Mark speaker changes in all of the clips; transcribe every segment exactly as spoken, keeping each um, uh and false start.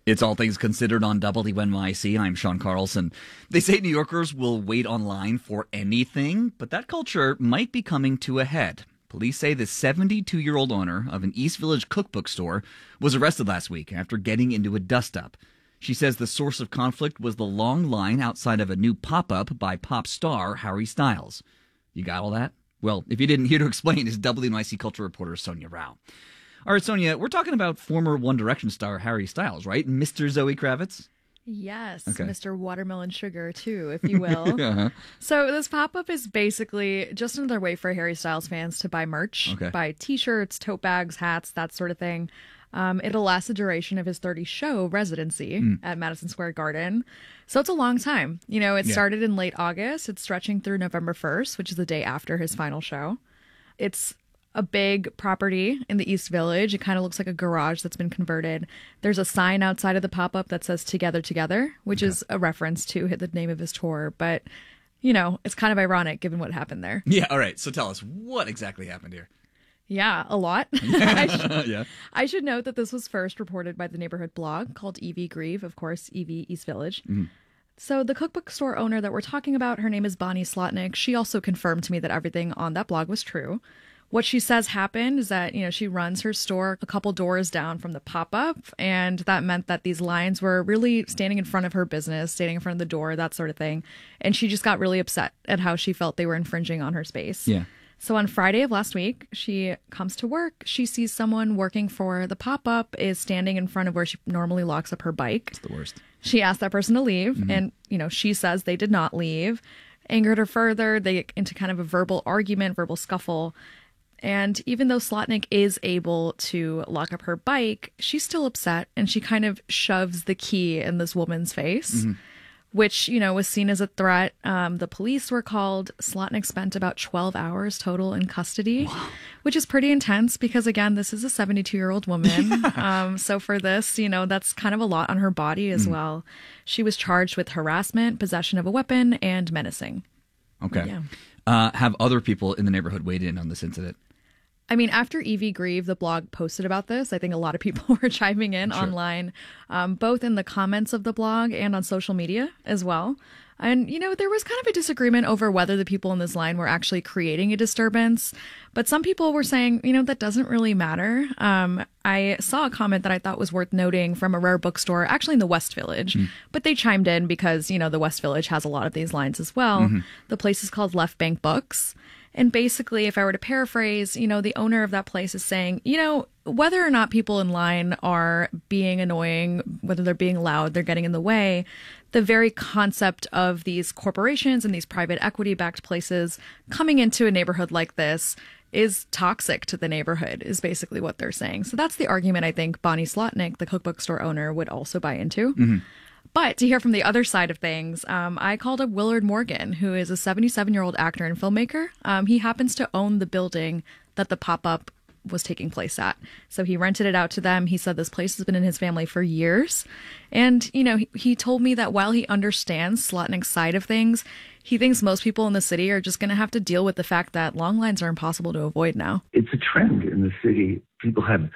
Speaker 1: It's All Things Considered on W N Y C. I'm Sean Carlson. They say New Yorkers will wait online for anything, but that culture might be coming to a head. Police say the seventy-two-year-old owner of an East Village cookbook store was arrested last week after getting into a dust-up. She says the source of conflict was the long line outside of a new pop-up by pop star Harry Styles. You got all that? Well, if you didn't, here to explain is W N Y C culture reporter Sonia Rao. All right, Sonia, we're talking about former One Direction star Harry Styles, right? Mister Zoe Kravitz?
Speaker 2: Yes,
Speaker 1: okay.
Speaker 2: Mister Watermelon Sugar, too, if you will. uh-huh. So this pop-up is basically just another way for Harry Styles fans to buy merch,
Speaker 1: okay.
Speaker 2: buy T-shirts, tote bags, hats, that sort of thing. Um, it'll last the duration of his thirty-show residency mm. at Madison Square Garden. So it's a long time. You know, it yeah. started in late August. It's stretching through November first, which is the day after his final show. It's a big property in the East Village. It kind of looks like a garage that's been converted. There's a sign outside of the pop-up that says Together Together, which okay. is a reference to the name of his tour. But, you know, it's kind of ironic given what happened there.
Speaker 1: Yeah, all right. So tell us, what exactly happened here?
Speaker 2: Yeah, a lot. I, should,
Speaker 1: yeah.
Speaker 2: I should note that this was first reported by the neighborhood blog called Evie Grieve, of course, Evie East Village. Mm-hmm. So the cookbook store owner that we're talking about, her name is Bonnie Slotnick. She also confirmed to me that everything on that blog was true. What she says happened is that, you know, she runs her store a couple doors down from the pop-up, and that meant that these lines were really standing in front of her business, standing in front of the door, that sort of thing. And she just got really upset at how she felt they were infringing on her space.
Speaker 1: Yeah.
Speaker 2: So on Friday of last week, she comes to work. She sees someone working for the pop-up is standing in front of where she normally locks up her bike.
Speaker 1: It's the worst.
Speaker 2: She asked that person to leave, mm-hmm. and, you know, she says they did not leave. Angered her further. They get into kind of a verbal argument, verbal scuffle. And even though Slotnick is able to lock up her bike, she's still upset, and she kind of shoves the key in this woman's face, mm-hmm. which, you know, was seen as a threat. Um, the police were called. Slotnick spent about twelve hours total in custody, wow. which is pretty intense because, again, this is a seventy-two-year-old woman. um, so for this, you know, that's kind of a lot on her body as mm. well. She was charged with harassment, possession of a weapon, and menacing.
Speaker 1: Okay.
Speaker 2: Yeah.
Speaker 1: Uh, have other people in the neighborhood weighed in on this incident?
Speaker 2: I mean, after Evie Grieve, the blog, posted about this, I think a lot of people were chiming in sure. online, um, both in the comments of the blog and on social media as well. And, you know, there was kind of a disagreement over whether the people in this line were actually creating a disturbance. But some people were saying, you know, that doesn't really matter. Um, I saw a comment that I thought was worth noting from a rare bookstore, actually in the West Village. Mm. But they chimed in because, you know, the West Village has a lot of these lines as well. Mm-hmm. The place is called Left Bank Books. And basically, if I were to paraphrase, you know, the owner of that place is saying, you know, whether or not people in line are being annoying, whether they're being loud, they're getting in the way, the very concept of these corporations and these private equity-backed places coming into a neighborhood like this is toxic to the neighborhood, is basically what they're saying. So that's the argument I think Bonnie Slotnick, the cookbook store owner, would also buy into. Mm-hmm. But to hear from the other side of things, um, I called up Willard Morgan, who is a seventy-seven-year-old actor and filmmaker. Um, he happens to own the building that the pop-up was taking place at. So he rented it out to them. He said this place has been in his family for years. And, you know, he, he told me that while he understands Slotnick's side of things, he thinks most people in the city are just going to have to deal with the fact that long lines are impossible to avoid now.
Speaker 3: It's a trend in the city. People have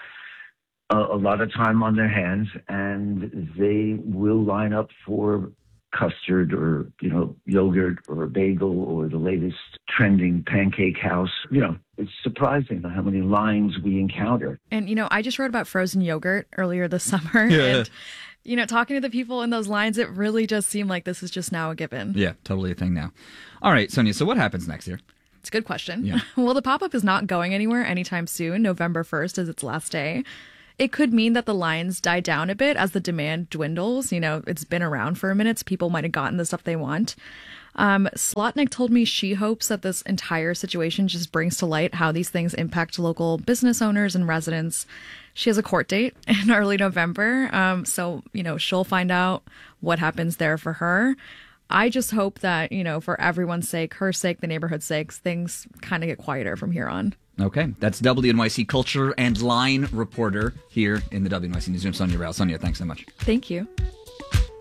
Speaker 3: a, a lot of time on their hands, and they will line up for custard or, you know, yogurt or a bagel or the latest trending pancake house. You know, it's surprising how many lines we encounter.
Speaker 2: And, you know, I just wrote about frozen yogurt earlier this summer.
Speaker 1: Yeah.
Speaker 2: And, you know, talking to the people in those lines, it really just seemed like this is just now a given.
Speaker 1: Yeah, totally a thing now. All right, Sonia, so what happens next here?
Speaker 2: It's a good question.
Speaker 1: Yeah.
Speaker 2: Well, the pop-up is not going anywhere anytime soon. November first is its last day. It could mean that the lines die down a bit as the demand dwindles. You know, it's been around for a minute, so people might have gotten the stuff they want. Um, Slotnick told me she hopes that this entire situation just brings to light how these things impact local business owners and residents. She has a court date in early November, um, so, you know, she'll find out what happens there for her. I just hope that, you know, for everyone's sake, her sake, the neighborhood's sake, things kind of get quieter from here on.
Speaker 1: Okay, that's W N Y C culture and line reporter here in the W N Y C newsroom, Sonia Rao. Sonia, thanks so much.
Speaker 2: Thank you.